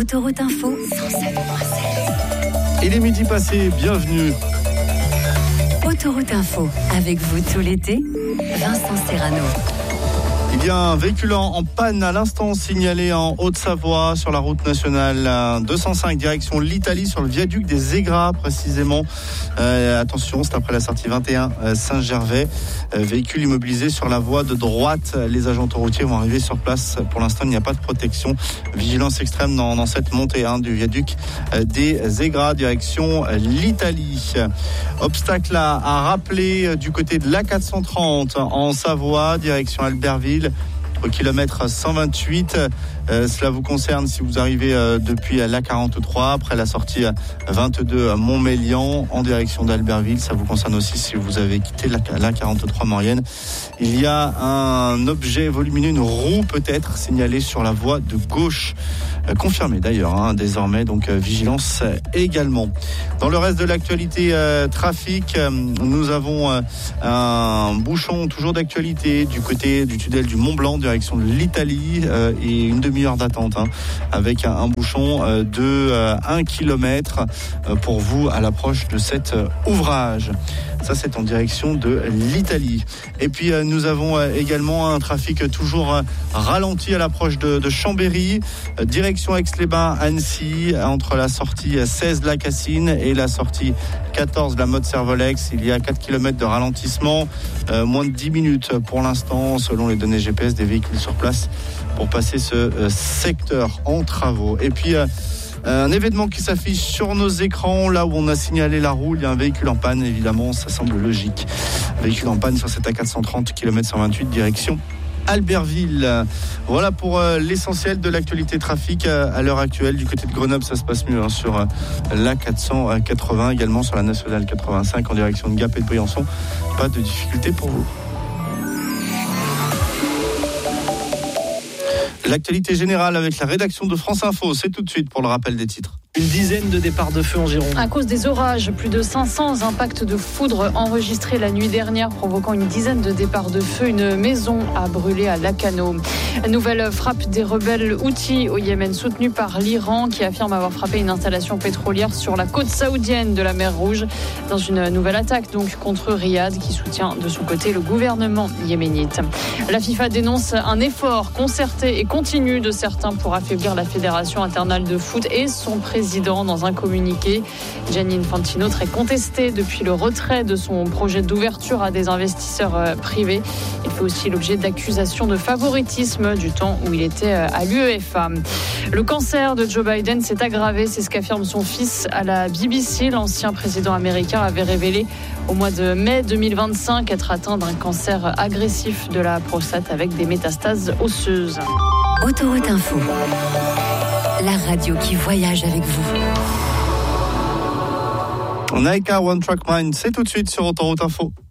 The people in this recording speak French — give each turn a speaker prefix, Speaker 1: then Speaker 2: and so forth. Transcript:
Speaker 1: Autoroute Info 107.7.
Speaker 2: Il est midi passé, bienvenue.
Speaker 1: Autoroute Info, avec vous tout l'été, Vincent Serrano.
Speaker 2: Il y a un véhicule en panne à l'instant signalé en Haute-Savoie sur la route nationale 205 direction l'Italie sur le viaduc des Aigras précisément. Attention, c'est après la sortie 21 Saint-Gervais. Véhicule immobilisé sur la voie de droite. Les agents autoroutiers vont arriver sur place. Pour l'instant, il n'y a pas de protection. Vigilance extrême dans cette montée du viaduc des Aigras direction l'Italie. Obstacle à rappeler du côté de l'A430 en Savoie direction Albertville. Au kilomètre 128, cela vous concerne si vous arrivez depuis l'A43, après la sortie 22 Montmélian en direction d'Albertville. Ça vous concerne aussi si vous avez quitté l'A43 Maurienne. Il y a un objet volumineux, une roue peut-être, signalée sur la voie de gauche. Confirmé d'ailleurs, désormais, donc vigilance également. Dans le reste de l'actualité trafic, nous avons un bouchon toujours d'actualité du côté du tunnel du Mont-Blanc, direction de l'Italie, et une demi-heure d'attente avec un bouchon de 1 km pour vous à l'approche de cet ouvrage. Ça, c'est en direction de l'Italie. Et puis, nous avons également un trafic toujours ralenti à l'approche de Chambéry, direction Aix-les-Bains, Annecy, entre la sortie 16 de la Cassine et la sortie 14 de la Motte-Servolex. Il y a 4 km de ralentissement, moins de 10 minutes pour l'instant, selon les données GPS des véhicules sur place, pour passer ce secteur en travaux. Et puis, un événement qui s'affiche sur nos écrans, là où on a signalé la roue, il y a un véhicule en panne, évidemment, ça semble logique. Véhicule en panne sur cette A430, km 128, direction Albertville. Voilà pour l'essentiel de l'actualité trafic à l'heure actuelle. Du côté de Grenoble, ça se passe mieux sur l'A480, également sur la nationale 85 en direction de Gap et de Briançon. Pas de difficulté pour vous. L'actualité générale avec la rédaction de France Info, c'est tout de suite pour le rappel des titres.
Speaker 3: Une dizaine de départs de feu en Gironde.
Speaker 4: À cause des orages, plus de 500 impacts de foudre enregistrés la nuit dernière, provoquant une dizaine de départs de feu. Une maison a brûlé à Lacanau. Nouvelle frappe des rebelles Houthis au Yémen, soutenue par l'Iran, qui affirme avoir frappé une installation pétrolière sur la côte saoudienne de la mer Rouge, dans une nouvelle attaque donc contre Riyad, qui soutient de son côté le gouvernement yéménite. La FIFA dénonce un effort concerté et continu de certains pour affaiblir la Fédération internationale de foot et son président. Dans un communiqué, Gianni Infantino, très contesté depuis le retrait de son projet d'ouverture à des investisseurs privés. Il fait aussi l'objet d'accusations de favoritisme du temps où il était à l'UEFA. Le cancer de Joe Biden s'est aggravé, c'est ce qu'affirme son fils à la BBC. L'ancien président américain avait révélé au mois de mai 2025 être atteint d'un cancer agressif de la prostate avec des métastases osseuses.
Speaker 1: Autoroute Info, la radio qui voyage avec vous.
Speaker 2: Naika One Track Mind, c'est tout de suite sur Autoroute Info.